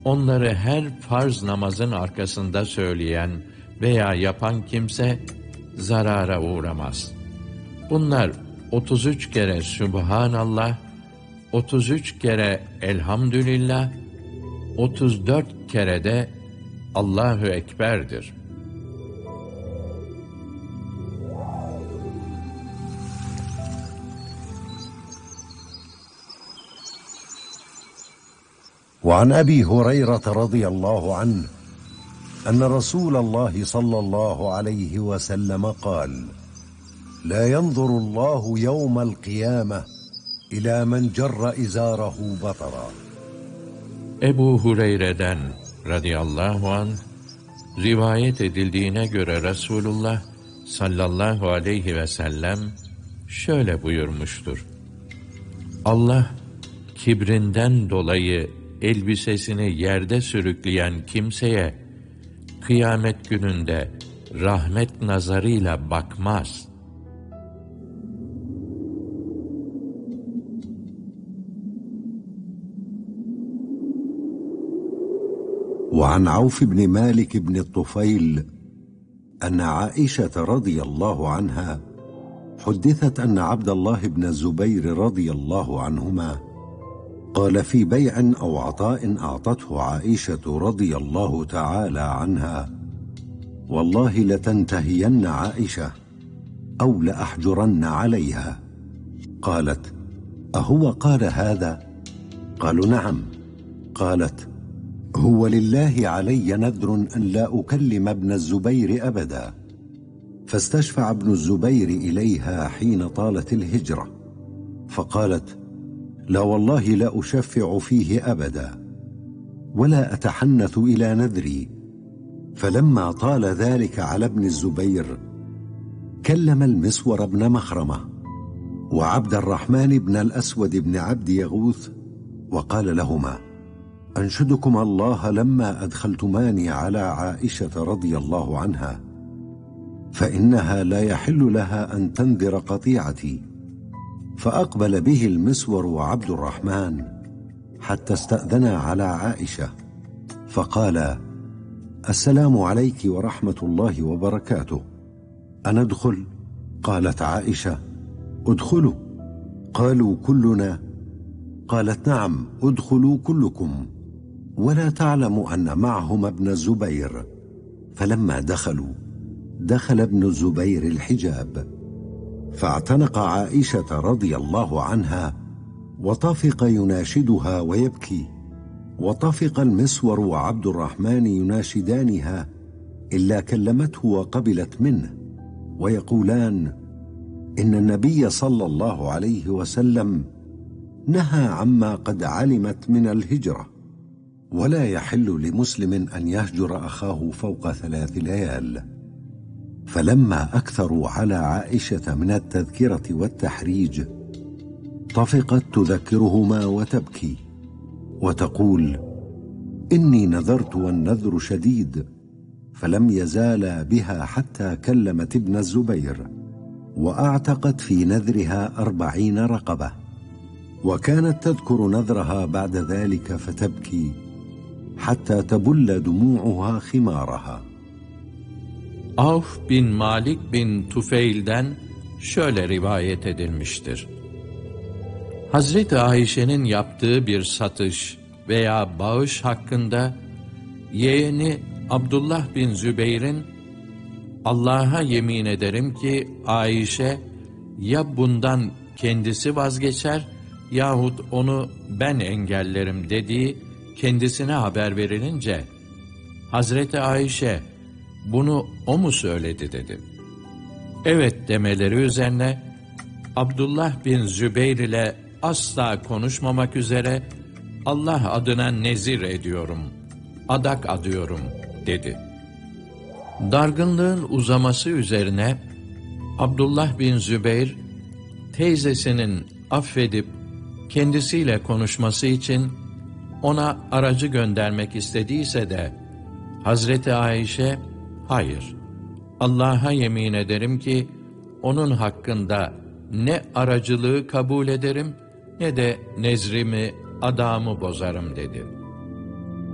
Onları her farz namazın arkasında söyleyen veya yapan kimse zarara uğramaz. Bunlar 33 kere Sübhanallah, 33 kere Elhamdülillah, 34 kere de Allahu Ekber'dir. وعن أبي هريرة رضي الله عنه أن رسول الله صلى الله عليه وسلم قال: لا ينظر الله يوم القيامة إلى من جر إزاره بطرا. Ebu Hureyre'den radıyallahu anh rivayet edildiğine göre Resulullah sallallahu aleyhi ve sellem şöyle buyurmuştur: Allah kibrinden dolayı elbisesini yerde sürükleyen kimseye kıyamet gününde rahmet nazarıyla bakmaz. وعن عوف بن مالك بن الطفيل أن عائشة رضي الله عنها حدثت أن عبد الله بن الزبير رضي الله عنهما قال في بيع أو عطاء أعطته عائشة رضي الله تعالى عنها: والله لتنتهين عائشة أو لأحجرن عليها. قالت: أهو قال هذا؟ قالوا: نعم. قالت: هو لله علي نذر أن لا أكلم ابن الزبير أبدا. فاستشفع ابن الزبير إليها حين طالت الهجرة، فقالت: لا والله لا أشفع فيه أبدا ولا أتحنث إلى نذري. فلما طال ذلك على ابن الزبير كلم المسور بن مخرمة وعبد الرحمن بن الأسود بن عبد يغوث وقال لهما: أنشدكم الله لما أدخلتماني على عائشة رضي الله عنها فإنها لا يحل لها أن تنذر قطيعتي. فأقبل به المسور وعبد الرحمن حتى استأذنا على عائشة فقال: السلام عليك ورحمة الله وبركاته، أندخل؟ قالت عائشة: ادخلوا. قالوا: كلنا؟ قالت: نعم، ادخلوا كلكم، ولا تعلم أن معهم ابن الزبير. فلما دخلوا دخل ابن الزبير الحجاب، فاعتنق عائشة رضي الله عنها وطفق يناشدها ويبكي، وطفق المسور وعبد الرحمن يناشدانها إلا كلمته وقبلت منه ويقولان: إن النبي صلى الله عليه وسلم نهى عما قد علمت من الهجرة، ولا يحل لمسلم أن يهجر أخاه فوق 3 ليال. فلما أكثروا على عائشة من التذكرة والتحريج طفقت تذكرهما وتبكي وتقول: إني نذرت والنذر شديد. فلم يزالا بها حتى كلمت ابن الزبير وأعتقت في نذرها 40 رقبة، وكانت تذكر نذرها بعد ذلك فتبكي حتى تبل دموعها خمارها. Avf bin Malik bin Tufeil'den şöyle rivayet edilmiştir: Hazreti Ayşe'nin yaptığı bir satış veya bağış hakkında yeğeni Abdullah bin Zübeyr'in Allah'a yemin ederim ki Ayşe ya bundan kendisi vazgeçer yahut onu ben engellerim dediği kendisine haber verilince Hazreti Ayşe bunu o mu söyledi dedi. Evet demeleri üzerine Abdullah bin Zübeyr ile asla konuşmamak üzere Allah adına nezir ediyorum, adak adıyorum dedi. Dargınlığın uzaması üzerine Abdullah bin Zübeyr teyzesinin affedip kendisiyle konuşması için ona aracı göndermek istediyse de Hazreti Ayşe hayır, Allah'a yemin ederim ki onun hakkında ne aracılığı kabul ederim ne de nezrimi, adamı bozarım dedi.